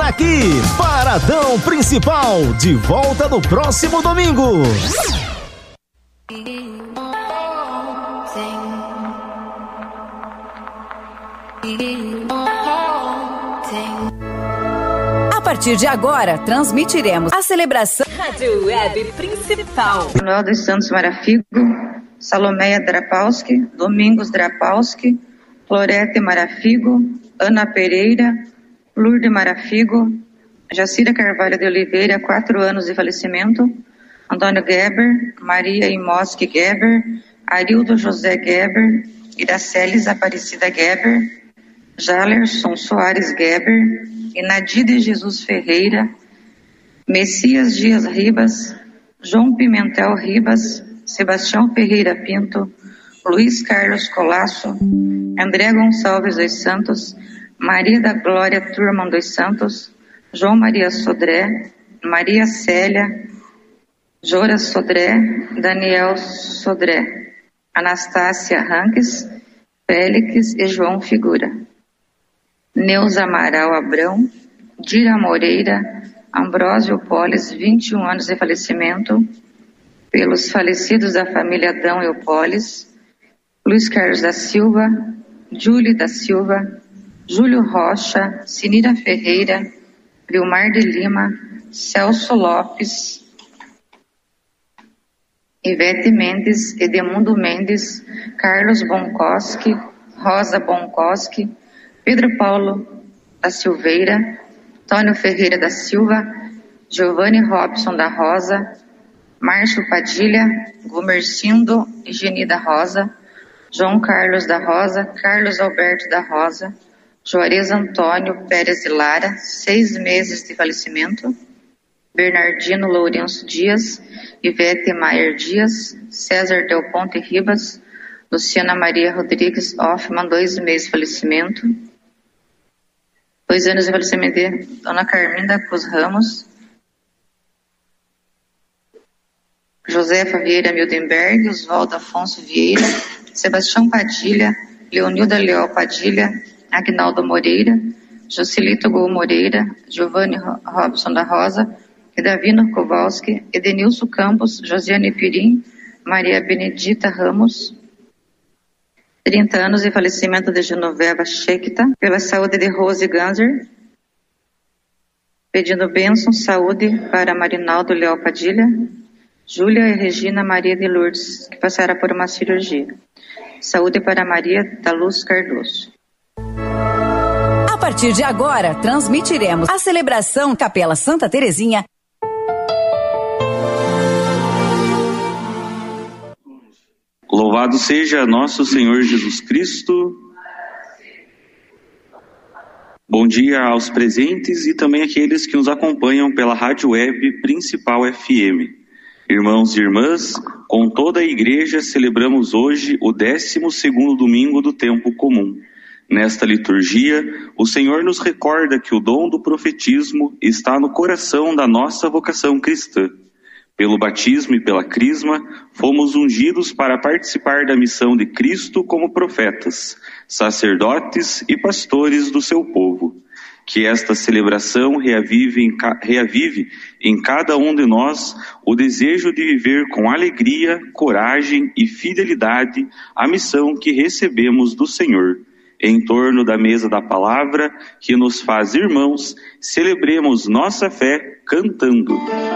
aqui, Paradão Principal, de volta no próximo domingo. A partir de agora, transmitiremos a celebração Rádio Web Principal. Manuel dos Santos Marafigo, Salomeia Drapalski, Domingos Drapalski, Florete Marafigo, Ana Pereira, Lourdes Marafigo, Jacira Carvalho de Oliveira, 4 anos de falecimento, Antônio Geber, Maria Imoski Geber, Arildo José Geber, Iraceles Aparecida Geber, Jalerson Soares Geber, Inadide Jesus Ferreira, Messias Dias Ribas, João Pimentel Ribas, Sebastião Ferreira Pinto, Luiz Carlos Colasso, André Gonçalves dos Santos, Maria da Glória Turman dos Santos, João Maria Sodré, Maria Célia, Jora Sodré, Daniel Sodré, Anastácia Ranques, Félix e João Figura, Neuza Amaral Abrão, Dira Moreira, Ambrósio Polis, 21 anos de falecimento, pelos falecidos da família Adão e Polis, Luiz Carlos da Silva, Júlio da Silva, Júlio Rocha, Sinira Ferreira, Vilmar de Lima, Celso Lopes, Ivete Mendes, Edemundo Mendes, Carlos Boncoski, Rosa Boncoski, Pedro Paulo da Silveira, Antônio Ferreira da Silva, Giovanni Robson da Rosa, Márcio Padilha, Gumercindo e Geni da Rosa, João Carlos da Rosa, Carlos Alberto da Rosa, Juarez Antônio Pérez de Lara, 6 meses de falecimento, Bernardino Lourenço Dias, Ivete Maier Dias, César Del Ponte Ribas, Luciana Maria Rodrigues Hoffmann, 2 meses de falecimento, 2 anos de falecimento de Dona Carminda Cruz Ramos, Josefa Vieira Mildenberg, Oswaldo Afonso Vieira, Sebastião Padilha, Leonilda Leal Padilha, Agnaldo Moreira, Jocelito Gol Moreira, Giovanni Robson da Rosa, Edavino Kowalski, Edenilson Campos, Josiane Pirim, Maria Benedita Ramos, 30 anos de falecimento de Genoveva Shekhta, pela saúde de Rose Ganser, pedindo bênção, saúde para Marinaldo Leal Padilha, Júlia e Regina Maria de Lourdes, que passaram por uma cirurgia. Saúde para Maria da Luz Cardoso. A partir de agora, transmitiremos a celebração Capela Santa Terezinha. Louvado seja nosso Senhor Jesus Cristo. Bom dia aos presentes e também àqueles que nos acompanham pela Rádio Web Principal FM. Irmãos e irmãs, com toda a igreja celebramos hoje o 12º domingo do tempo comum. Nesta liturgia, o Senhor nos recorda que o dom do profetismo está no coração da nossa vocação cristã. Pelo batismo e pela crisma, fomos ungidos para participar da missão de Cristo como profetas, sacerdotes e pastores do seu povo. Que esta celebração reavive em cada um de nós o desejo de viver com alegria, coragem e fidelidade a missão que recebemos do Senhor. Em torno da mesa da palavra, que nos faz irmãos, celebremos nossa fé cantando.